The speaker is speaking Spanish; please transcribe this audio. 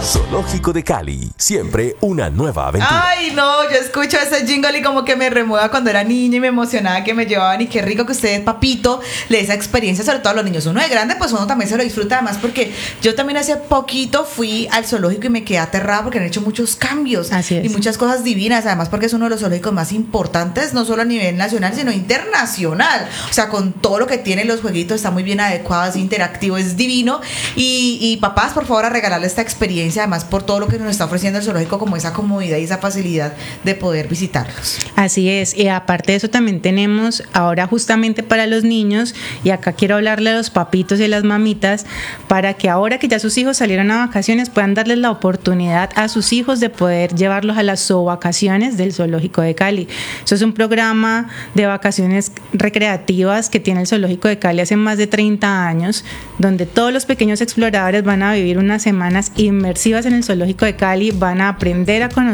Zoológico de Cali, siempre una nueva aventura. Ay, no, yo escucho ese jingle y como que me remueva cuando era niña y me emocionaba que me llevaban y qué rico que usted, papito, le dé esa experiencia, sobre todo a los niños. Uno de grande, pues uno también se lo disfruta, además porque yo también hace poquito fui al zoológico y me quedé aterrada porque han hecho muchos cambios. Así es. Y muchas cosas divinas, además porque es uno de los zoológicos más importantes, no solo a nivel nacional, sino internacional. O sea, con todo lo que tienen los jueguitos, está muy bien adecuado, es interactivo, es divino. Y papás, por favor, a regalarle esta experiencia, además por todo lo que nos está ofreciendo el zoológico, como esa comodidad y esa facilidad de poder visitarlos. Así es, y aparte de eso también tenemos ahora justamente para los niños, y acá quiero hablarle a los papitos y a las mamitas, para que ahora que ya sus hijos salieron a vacaciones puedan darles la oportunidad a sus hijos de poder llevarlos a las zoovacaciones del Zoológico de Cali. Eso es un programa de vacaciones recreativas que tiene el Zoológico de Cali hace más de 30 años, donde todos los pequeños exploradores van a vivir unas semanas inmersivas en el Zoológico de Cali, van a aprender a conocer